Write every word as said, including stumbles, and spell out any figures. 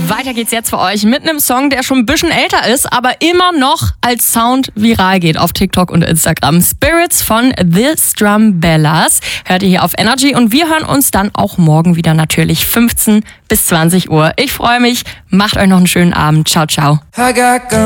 Weiter geht's jetzt für euch mit einem Song, der schon ein bisschen älter ist, aber immer noch als Sound viral geht auf TikTok und Instagram. Spirits von The Strumbellas hört ihr hier auf Energy und wir hören uns dann auch morgen wieder natürlich fünfzehn bis zwanzig Uhr. Ich freue mich, macht euch noch einen schönen Abend. Ciao, ciao.